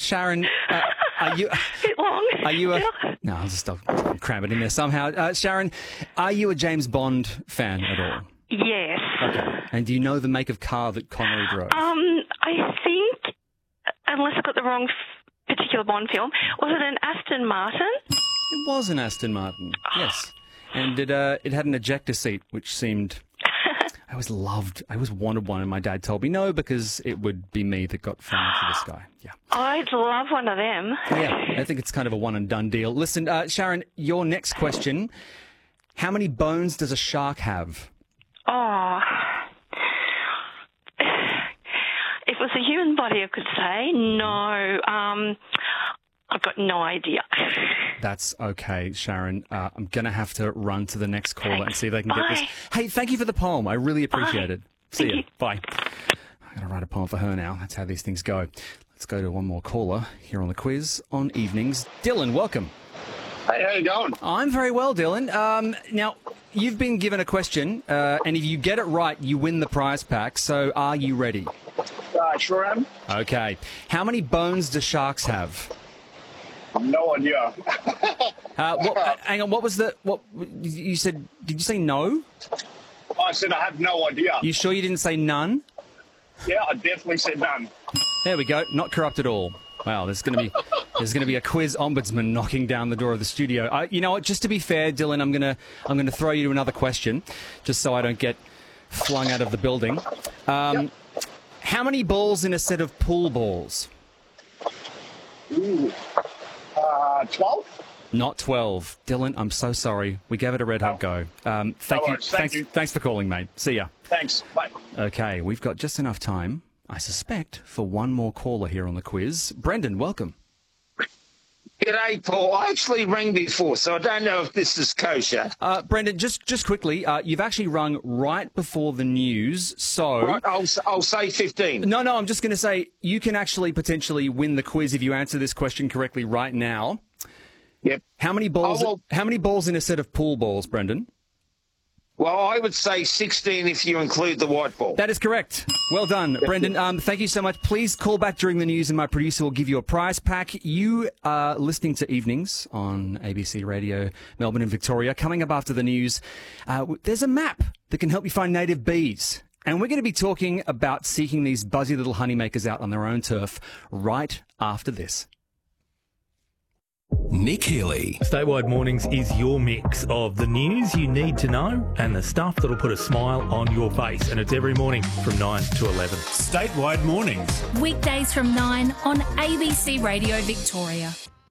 Sharon, are you... bit long. Are you a... No, I'll just cram it in there somehow. Sharon, are you a James Bond fan at all? Yes. Okay. And do you know the make of car that Connery drove? I think, unless I got the wrong particular Bond film, was it an Aston Martin? It was an Aston Martin, yes. And it had an ejector seat, which seemed... I always wanted one, and my dad told me no, because it would be me that got thrown into the sky. Yeah. I'd love one of them. Yeah, I think it's kind of a one-and-done deal. Listen, Sharon, your next question. How many bones does a shark have? Oh... If it was a human body, I could say. No, I've got no idea. That's okay, Sharon. I'm going to have to run to the next caller and see if they can get this. Hey, thank you for the poem. I really appreciate it. See you. Bye. I'm going to write a poem for her now. That's how these things go. Let's go to one more caller here on the quiz on evenings. Dylan, welcome. Hey, how you going? I'm very well, Dylan. Now, you've been given a question, and if you get it right, you win the prize pack. So are you ready? Sure am. Okay. How many bones do sharks have? No idea. Hang on, what you said? Did you say no? I said I have no idea. You sure you didn't say none? Yeah, I definitely said none. There we go. Not corrupt at all. Wow, there's going to be a quiz ombudsman knocking down the door of the studio. You know what? Just to be fair, Dylan, I'm going to throw you another question, just so I don't get flung out of the building. Yep. How many balls in a set of pool balls? Ooh. 12? Not 12. Dylan, I'm so sorry. We gave it a red hot go. Thank you. Thanks for calling, mate. See ya. Thanks. Bye. Okay, we've got just enough time, I suspect, for one more caller here on the quiz. Brendan, welcome. G'day, Paul. I actually rang before, so I don't know if this is kosher. Brendan, just quickly, you've actually rung right before the news, so... Right, I'll say 15. No, I'm just going to say you can actually potentially win the quiz if you answer this question correctly right now. Yep. How many balls in a set of pool balls, Brendan? Well, I would say 16 if you include the white ball. That is correct. Well done, Brendan. Thank you so much. Please call back during the news and my producer will give you a prize pack. You are listening to Evenings on ABC Radio, Melbourne and Victoria. Coming up after the news, there's a map that can help you find native bees. And we're going to be talking about seeking these buzzy little honeymakers out on their own turf right after this. Nick Healy. Statewide Mornings is your mix of the news you need to know and the stuff that'll put a smile on your face. And it's every morning from 9 to 11. Statewide Mornings. Weekdays from 9 on ABC Radio Victoria.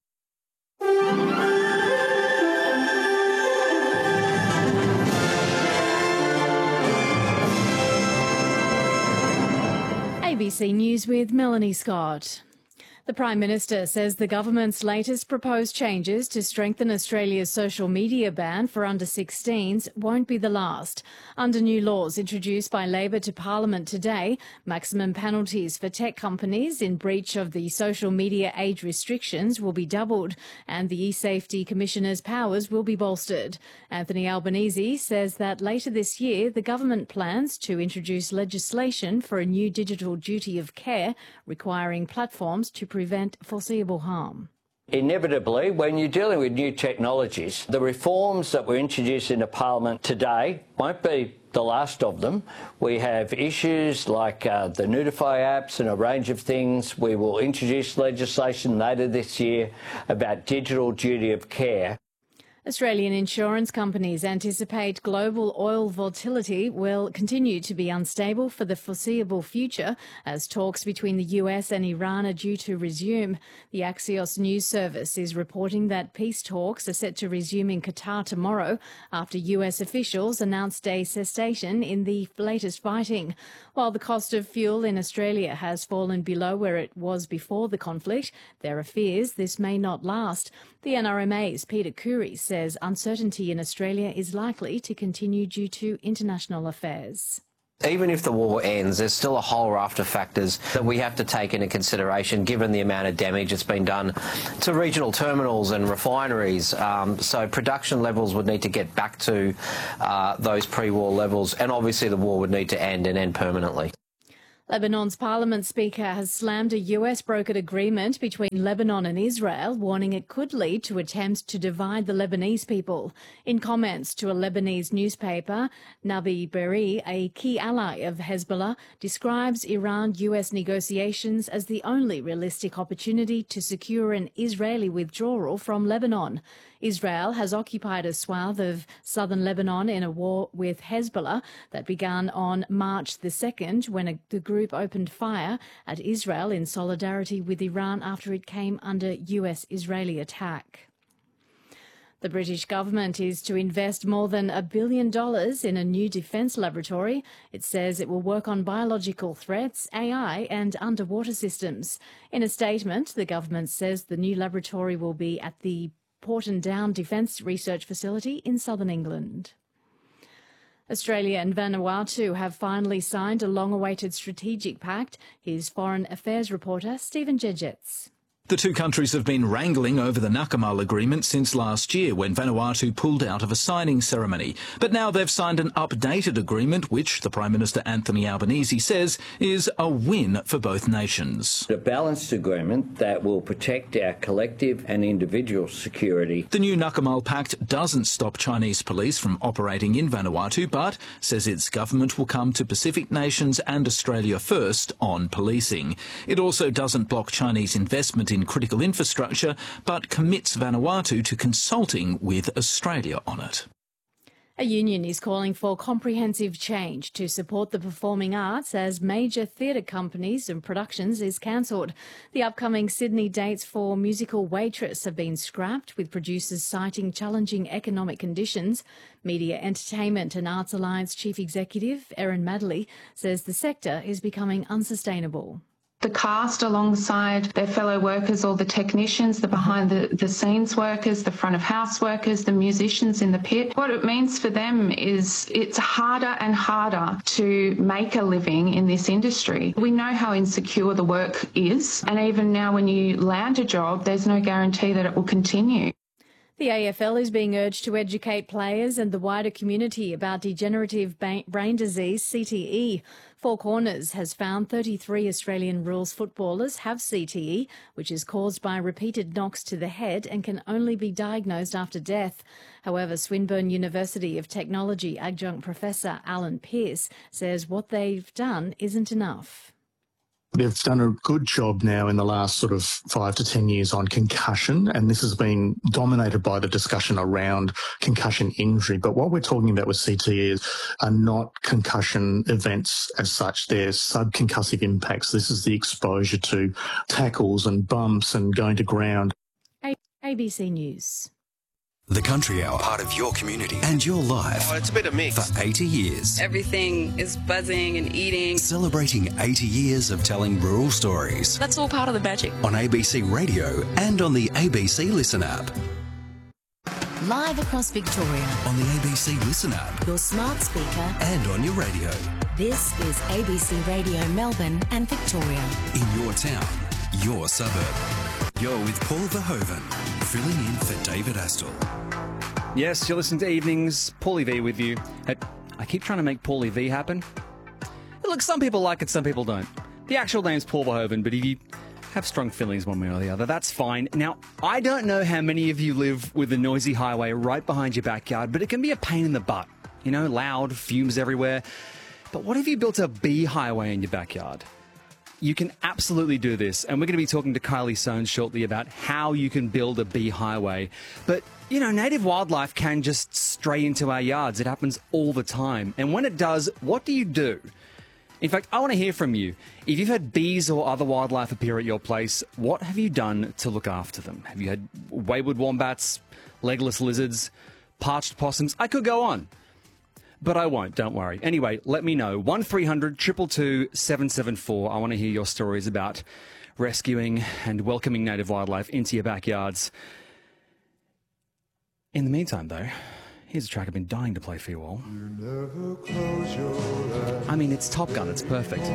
ABC News with Melanie Scott. The Prime Minister says the government's latest proposed changes to strengthen Australia's social media ban for under-16s won't be the last. Under new laws introduced by Labor to Parliament today, maximum penalties for tech companies in breach of the social media age restrictions will be doubled and the eSafety Commissioner's powers will be bolstered. Anthony Albanese says that later this year the government plans to introduce legislation for a new digital duty of care requiring platforms to prevent foreseeable harm. Inevitably, when you're dealing with new technologies, the reforms that were introduced into Parliament today won't be the last of them. We have issues like the Notify apps and a range of things. We will introduce legislation later this year about digital duty of care. Australian insurance companies anticipate global oil volatility will continue to be unstable for the foreseeable future as talks between the US and Iran are due to resume. The Axios news service is reporting that peace talks are set to resume in Qatar tomorrow after US officials announced a cessation in the latest fighting. While the cost of fuel in Australia has fallen below where it was before the conflict, there are fears this may not last. The NRMA's Peter Curry says uncertainty in Australia is likely to continue due to international affairs. Even if the war ends, there's still a whole raft of factors that we have to take into consideration, given the amount of damage that's been done to regional terminals and refineries. So production levels would need to get back to those pre-war levels, and obviously the war would need to end and end permanently. Lebanon's parliament speaker has slammed a US-brokered agreement between Lebanon and Israel, warning it could lead to attempts to divide the Lebanese people. In comments to a Lebanese newspaper, Nabi Berri, a key ally of Hezbollah, describes Iran-US negotiations as the only realistic opportunity to secure an Israeli withdrawal from Lebanon. Israel has occupied a swath of southern Lebanon in a war with Hezbollah that began on March the 2nd when the group opened fire at Israel in solidarity with Iran after it came under US-Israeli attack. The British government is to invest more than $1 billion in a new defence laboratory. It says it will work on biological threats, AI and underwater systems. In a statement, the government says the new laboratory will be at the Porton Down Defence Research Facility in southern England. Australia and Vanuatu have finally signed a long-awaited strategic pact. Here's Foreign Affairs reporter Stephen Jedgetts. The two countries have been wrangling over the Nakamal agreement since last year when Vanuatu pulled out of a signing ceremony. But now they've signed an updated agreement which the Prime Minister Anthony Albanese says is a win for both nations. A balanced agreement that will protect our collective and individual security. The new Nakamal Pact doesn't stop Chinese police from operating in Vanuatu but says its government will come to Pacific nations and Australia first on policing. It also doesn't block Chinese investment in critical infrastructure, but commits Vanuatu to consulting with Australia on it. A union is calling for comprehensive change to support the performing arts as major theatre companies and productions is cancelled. The upcoming Sydney dates for musical Waitress have been scrapped, with producers citing challenging economic conditions. Media Entertainment and Arts Alliance Chief Executive Erin Madley says the sector is becoming unsustainable. The cast alongside their fellow workers, all the technicians, the behind the scenes workers, the front of house workers, the musicians in the pit. What it means for them is it's harder and harder to make a living in this industry. We know how insecure the work is, and even now when you land a job, there's no guarantee that it will continue. The AFL is being urged to educate players and the wider community about degenerative brain disease, CTE. Four Corners has found 33 Australian rules footballers have CTE, which is caused by repeated knocks to the head and can only be diagnosed after death. However, Swinburne University of Technology adjunct professor Alan Pearce says what they've done isn't enough. They've done a good job now in the last sort of 5 to 10 years on concussion, and this has been dominated by the discussion around concussion injury. But what we're talking about with CTE are not concussion events as such. They're subconcussive impacts. This is the exposure to tackles and bumps and going to ground. ABC News. The Country Hour, part of your community and your life. Oh, it's a bit of mix. For 80 years. Everything is buzzing and eating. Celebrating 80 years of telling rural stories. That's all part of the magic. On ABC Radio and on the ABC Listen app. Live across Victoria. On the ABC Listen app. Your smart speaker. And on your radio. This is ABC Radio Melbourne and Victoria. In your town, your suburb. You're with Paul Verhoeven, filling in for David Astle. Yes, you're listening to Evenings. Paulie V with you. I keep trying to make Paulie V happen. Look, some people like it, some people don't. The actual name's Paul Verhoeven, but if you have strong feelings one way or the other, that's fine. Now, I don't know how many of you live with a noisy highway right behind your backyard, but it can be a pain in the butt. You know, loud, fumes everywhere. But what if you built a bee highway in your backyard? You can absolutely do this, and we're going to be talking to Kylie Soanes shortly about how you can build a bee highway. But, you know, native wildlife can just stray into our yards. It happens all the time. And when it does, what do you do? In fact, I want to hear from you. If you've had bees or other wildlife appear at your place, what have you done to look after them? Have you had wayward wombats, legless lizards, parched possums? I could go on. But I won't, don't worry. Anyway, let me know. 1300 222 774. I want to hear your stories about rescuing and welcoming native wildlife into your backyards. In the meantime, though, here's a track I've been dying to play for you all. I mean, it's Top Gun. It's perfect.